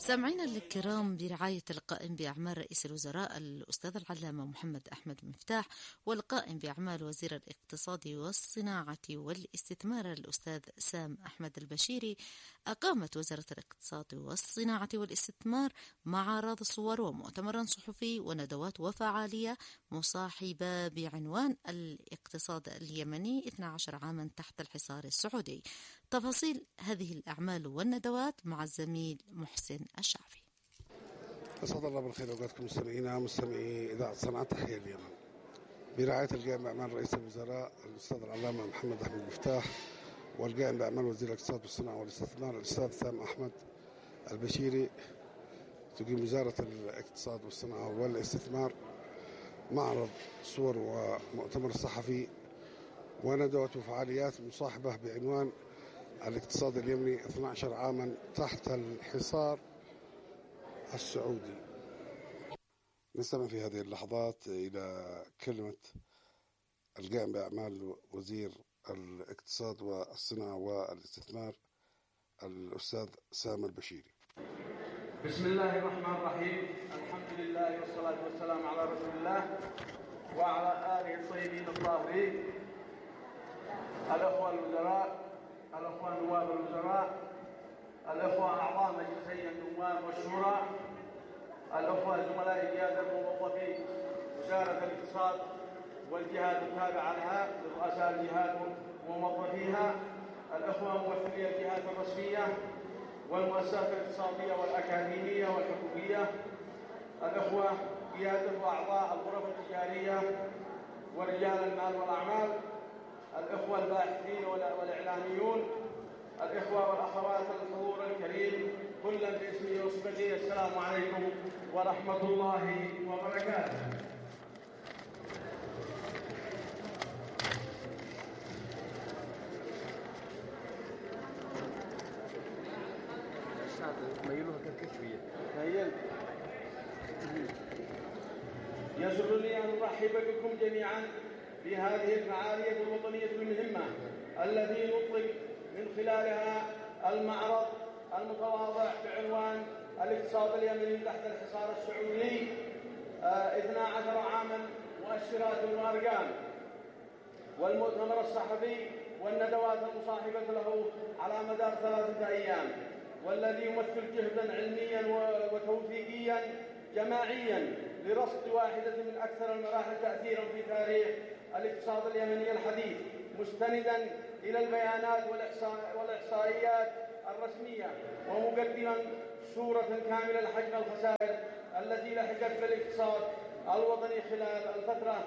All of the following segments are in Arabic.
سامعينا الكرام، برعاية القائم بأعمال رئيس الوزراء الأستاذ العلامة محمد أحمد مفتاح، والقائم بأعمال وزير الاقتصاد والصناعة والاستثمار الأستاذ سام أحمد البشيري، أقامت وزارة الاقتصاد والصناعة والاستثمار معارض صور ومؤتمرا صحفي وندوات وفعالية مصاحبة بعنوان الاقتصاد اليمني 12 عاما تحت الحصار السعودي. تفاصيل هذه الأعمال والندوات مع الزميل محسن الشعبي. أسعد الله بالخير أوقاتكم مستمعي إذاعة صنعاء تحية اليمن، برعاية القائم بأعمال رئيس الوزراء الأستاذ العلامة محمد أحمد مفتاح، والقائم بأعمال وزير الاقتصاد والصناعة والاستثمار الأستاذ سام أحمد البشيري، تقيم وزارة الاقتصاد والصناعة والاستثمار معرض صور ومؤتمر صحفي وندوات وفعاليات مصاحبة بعنوان الاقتصاد اليمني 12 عاما تحت الحصار السعودي. نستمع في هذه اللحظات إلى كلمة القائم بأعمال وزير الاقتصاد والصناعة والاستثمار الأستاذ سام البشيري. بسم الله الرحمن الرحيم، الحمد لله والصلاة والسلام على رسول الله وعلى آله الطيبين الطاهرين. الأخوة الوزراء، الأخوة نواب الوزراء، الأخوة أعضاء مجلسي النواب والشورى، الأخوة زملاء قيادة موظفي وزارة الاقتصاد والجهات التابعة لها رؤساء الجهات وموظفيها، الأخوة ممثلي الجهات الرسمية والمؤسسات الاقتصادية والأكاديمية والحكومية، الأخوة قيادة وأعضاء الغرف التجارية ورجال المال والأعمال، الإخوة الباحثين والإعلاميون، الإخوة والأخوات الحضور الكريم، كلا باسمي وصفتي، السلام عليكم ورحمة الله وبركاته. يسرني أن أرحب بكم جميعا في هذه الفعالية الوطنية المهمة التي نطلق من خلالها المعرض المتواضع بعنوان الاقتصاد اليمني تحت الحصار السعودي 12 عاما مؤشرات وأرقام، والمؤتمر الصحفي والندوات المصاحبة له على مدار 3 أيام، والذي يمثل جهدا علميا وتوثيقيا جماعيا لرصد واحدة من أكثر المراحل تأثيرا في تاريخ الاقتصاد اليمني الحديث، مستندا إلى البيانات والإحصائيات الرسمية، ومقدما صورة كاملة لحجم الخسائر التي لحقت بالاقتصاد الوطني خلال الفترة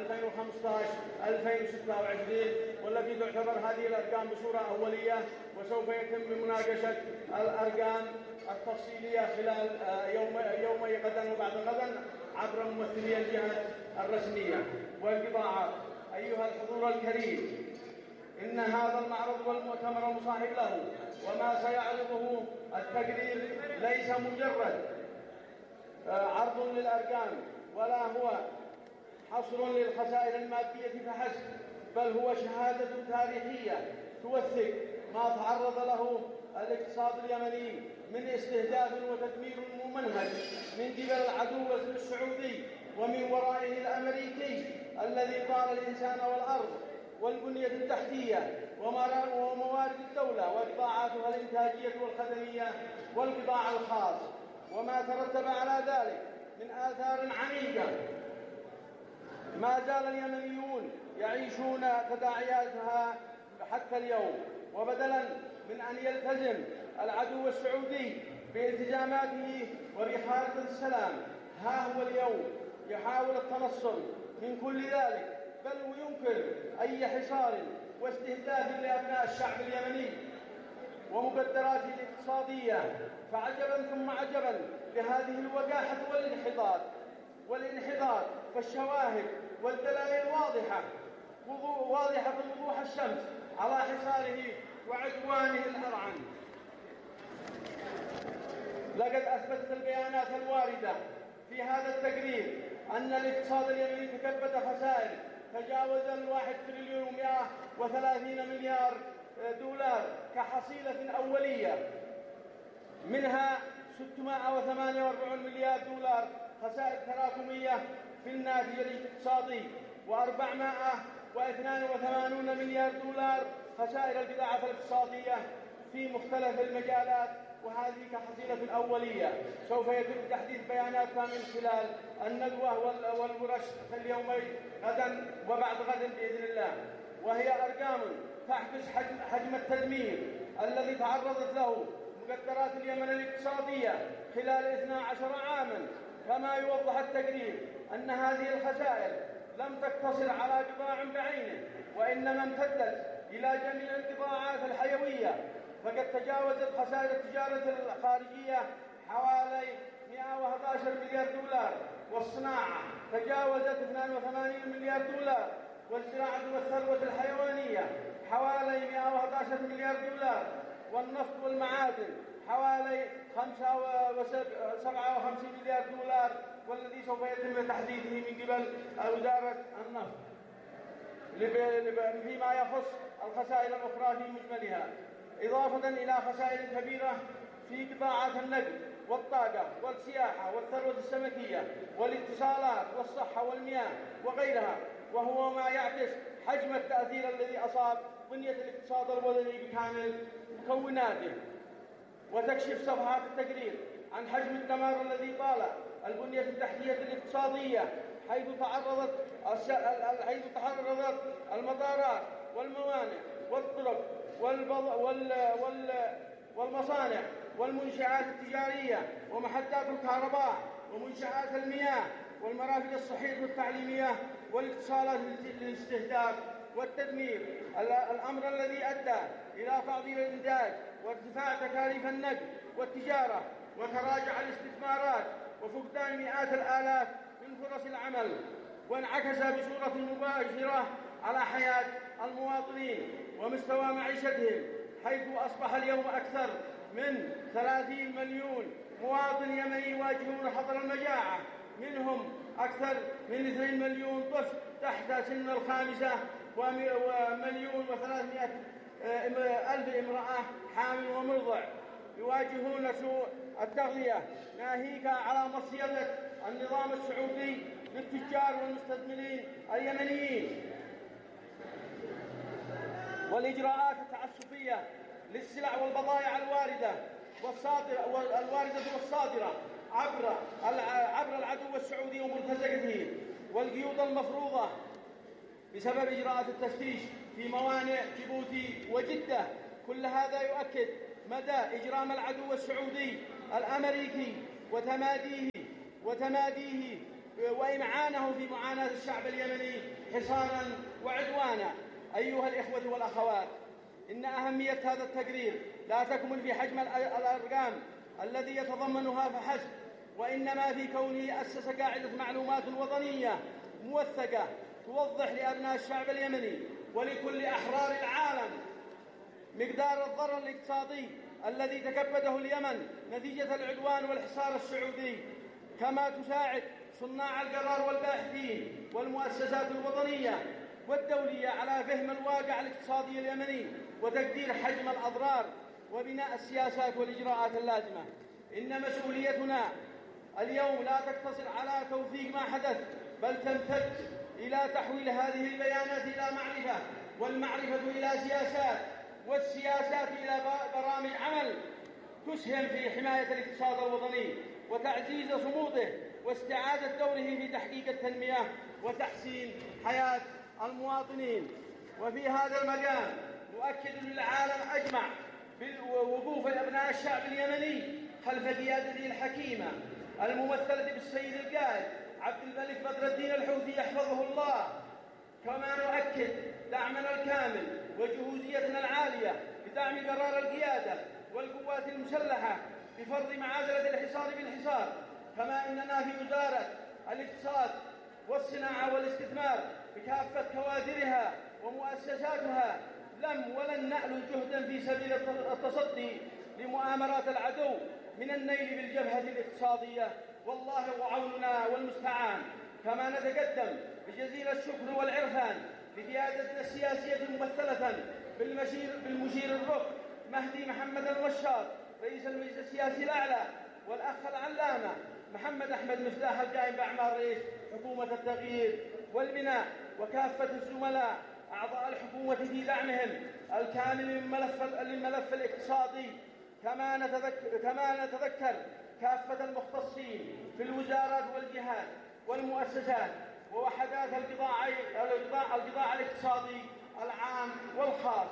2015-2026، والتي تعتبر هذه الأرقام بصورة أولية، وسوف يتم مناقشة الأرقام التفصيلية خلال يومي غدا وبعد غدا عبر ممثلي الجهات الرسمية والقطاعات. أيها الحضور الكريم، إن هذا المعرض والمؤتمر المصاحب له وما سيعرضه التقرير ليس مجرد عرض للأرقام، ولا هو حصر للخسائر المادية فحسب، بل هو شهادة تاريخية توثق ما تعرض له الاقتصاد اليمني من استهداف وتدمير ممنهج من قبل العدو السعودي ومن ورائه الأمريكي الذي طال الإنسان والأرض والبنية التحتية وموارد الدولة وقطاعاتها الإنتاجية والخدمية والقطاع الخاص، وما ترتب على ذلك من آثار عميقة. ما زال اليمنيون يعيشون تداعياتها حتى اليوم، وبدلا من أن يلتزم العدو السعودي بالتزاماته وبحالة السلام، ها هو اليوم يحاول التنصل من كل ذلك، بل وينكر أي حصار واستهداف لأبناء الشعب اليمني ومقدراته الاقتصادية. فعجبا ثم عجبا لهذه الوقاحة والانحطاط، فالشواهد والدلائل واضحة وضوح الشمس على حصاره وعدوانه الأرعن. لقد أثبتت البيانات الواردة في هذا التقرير أن الاقتصاد اليمني تكبد خسائر تجاوز 1,130 مليار دولار كحصيلة أولية، منها 648 مليار دولار خسائر تراكمية في الناتج الاقتصادي، و482 مليار دولار خسائر البضاعة الاقتصادية في مختلف المجالات. وهذه كحصيلة أولية، سوف يتم تحديث بياناتها من خلال الندوة والورش في اليومين غدا وبعد غد بإذن الله، وهي أرقام تعكس حجم التدمير الذي تعرضت له مقدرات اليمن الاقتصادية خلال 12 عاما. كما يوضح التقرير أن هذه الخسائر لم تقتصر على قطاع بعينه، وإنما امتدت إلى جميع القطاعات الحيوية، فقد تجاوزت خسائر التجارة الخارجية حوالي 111 مليار دولار، والصناعة تجاوزت 82 مليار دولار، والزراعة والثروة الحيوانية حوالي 111 مليار دولار، والنفط والمعادن حوالي 57 مليار دولار، والذي سوف يتم تحديده من قبل وزارة النفط. فيما يخص الخسائر الأخرى في مجملها، إضافة إلى خسائر كبيرة في قطاعات النقل والطاقة والسياحة والثروة السمكية والاتصالات والصحة والمياه وغيرها، وهو ما يعكس حجم التأثير الذي أصاب بنية الاقتصاد الوطني بكامل مكوناته. وتكشف صفحات التقرير عن حجم الدمار الذي طال البنية التحتية الاقتصادية، حيث تعرضت المطارات والموانئ والطرق والمصانع والمنشآت التجارية ومحطات الكهرباء ومنشآت المياه والمرافق الصحية والتعليمية والاتصالات للاستهداف والتدمير، الأمر الذي أدى إلى تعطيل الإنتاج وارتفاع تكاليف النقل والتجارة وتراجع الاستثمارات وفقدان مئات الآلاف من فرص العمل، وانعكس بصورة مباشرة على حياة المواطنين ومستوى معيشتهم، حيث أصبح اليوم أكثر من 30 مليون مواطن يمني يواجهون خطر المجاعة، منهم أكثر من 2 مليون طفل تحت سن الخامسة، ومليون و300 ألف امرأة حامل ومرضع يواجهون سوء التغذية، ناهيك على مصيدة النظام السعودي للتجار والمستثمرين اليمنيين والإجراءات التعسفية للسلع والبضائع الواردة والصادرة عبر العدو السعودي ومرتزقته، والقيود المفروضة بسبب إجراءات التفتيش في موانئ جيبوتي وجدة. كل هذا يؤكد مدى إجرام العدو السعودي الأمريكي وتماديه وإمعانه في معاناة الشعب اليمني حصارا وعدوانا. أيها الإخوة والأخوات، إن أهمية هذا التقرير لا تكمن في حجم الأرقام الذي يتضمنها فحسب، وإنما في كونه أسس قاعدة معلومات وطنية موثقة توضح لأبناء الشعب اليمني ولكل أحرار العالم مقدار الضرر الاقتصادي الذي تكبده اليمن نتيجة العدوان والحصار السعودي، كما تساعد صناع القرار والباحثين والمؤسسات الوطنية والدولية على فهم الواقع الاقتصادي اليمني وتقدير حجم الأضرار وبناء السياسات والإجراءات اللازمة. إن مسؤوليتنا اليوم لا تقتصر على توثيق ما حدث، بل تمتد إلى تحويل هذه البيانات إلى معرفة، والمعرفة إلى سياسات، والسياسات إلى برامج عمل تسهم في حماية الاقتصاد الوطني وتعزيز صموده واستعادة دوره في تحقيق التنمية وتحسين حياة المواطنين. وفي هذا المجال نؤكد للعالم أجمع بوقوف أبناء الشعب اليمني خلف قيادته الحكيمة الممثلة بالسيد القائد عبد الملك بدر الدين الحوثي يحفظه الله. كما نؤكد دعمنا الكامل وجهوزيتنا العالية بدعم قرار القيادة والقوات المسلحة بفرض معادلة الحصار بالحصار. كما إننا في وزارة الاقتصاد والصناعة والاستثمار بكافة كوادرها ومؤسساتها ولن نألو جهدا في سبيل التصدي لمؤامرات العدو من النيل بالجبهة الاقتصادية، والله عوننا والمستعان. كما نتقدم بجزيل الشكر والعرفان لقيادتنا السياسية ممثلة بالمشير الركن مهدي محمد الوشاط رئيس المجلس السياسي الأعلى، والأخ العلامة محمد أحمد مفتاح القائم بأعمال رئيس حكومة التغيير والبناء، وكافة الزملاء أعضاء الحكومة في دعمهم الكامل للملف الاقتصادي. كما نتذكر كافة المختصين في الوزارات والجهات والمؤسسات ووحدات القطاع الاقتصادي العام والخاص،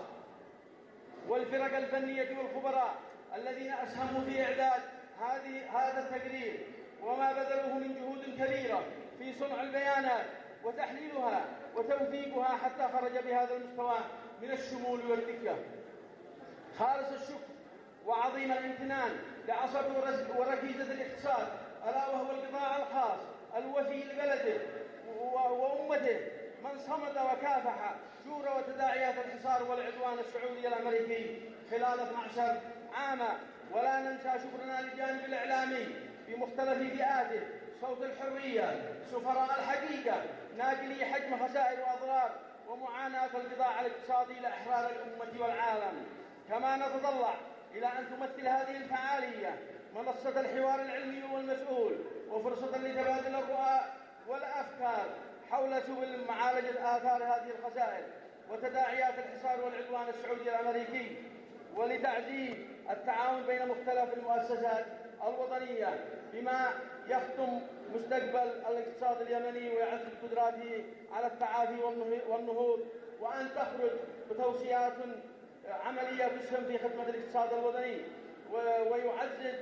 والفرق الفنية والخبراء الذين أسهموا في إعداد هذا التقرير، وما بذلوه من جهود كبيرة في صنع البيانات وتحليلها وتوثيقها حتى خرج بهذا المستوى من الشمول والدقة. خالص الشكر وعظيم الامتنان لعصب وركيزة الاقتصاد، ألا وهو القطاع الخاص الوفي لبلده وأمته، من صمد وكافح جور وتداعيات الحصار والعدوان السعودي الأمريكي خلال 12 عاما. ولا ننسى شكرنا للجانب الإعلامي بمختلف فئاته، صوت الحرية، سفراء الحقيقة، ناقلي حجم خسائر وأضرار ومعاناة القطاع الاقتصادي لأحرار الأمة والعالم. كما نتطلع إلى أن تمثل هذه الفعالية منصة الحوار العلمي والمسؤول، وفرصة لتبادل الرؤى والأفكار حول سبل معالجة آثار هذه الخسائر وتداعيات الحصار والعدوان السعودي الأمريكي، ولتعزيز التعاون بين مختلف المؤسسات الوطنية بما يخدم مستقبل الاقتصاد اليمني ويعزز قدراته على التعافي والنهوض، وأن تخرج بتوصيات عملية تسهم في خدمة الاقتصاد الوطني ويعزز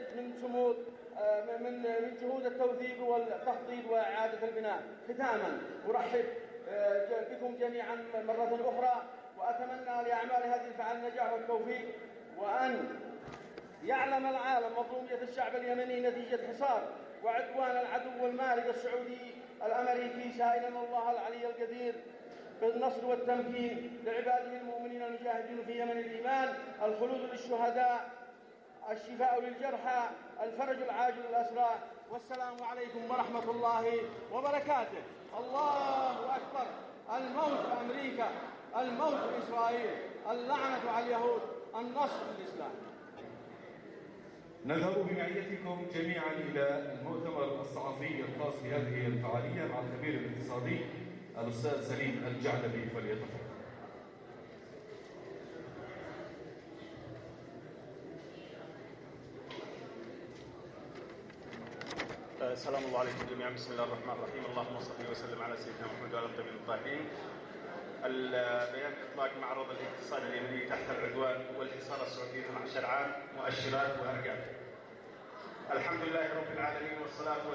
من جهود التوثيق والتخطيط وإعادة البناء. ختاما أرحب بكم جميعا مرة أخرى، وأتمنى لأعمال هذه الفعالية النجاح والتوفيق، وأن يعلم العالم مظلومية الشعب اليمني نتيجة حصار وعدوان العدو المارد السعودي الأمريكي، سائلا الله العلي القدير بالنصر والتمكين لعباده المؤمنين المجاهدين في يمن الإيمان، الخلود للشهداء، الشفاء للجرحى، الفرج العاجل للأسرى. والسلام عليكم ورحمة الله وبركاته. الله أكبر. الموت أمريكا، الموت إسرائيل، اللعنة على اليهود، النصر للإسلام. نذهب بمعيتكم جميعا إلى المؤتمر الصحفي الخاص بهذه الفعالية مع الخبير الاقتصادي الأستاذ سليم الجعدبي، فليتفضل. السلام الله عليكم جميعا. بسم الله الرحمن الرحيم. اللهم صل وسلم على سيدنا محمد وعلى الطيبين الطاهرين. البيان اطلاق معرض الاقتصاد اليمني تحت العدوان والحصار السعودي 12 عام، مؤشرات وارقام. الحمد لله رب العالمين، والصلاه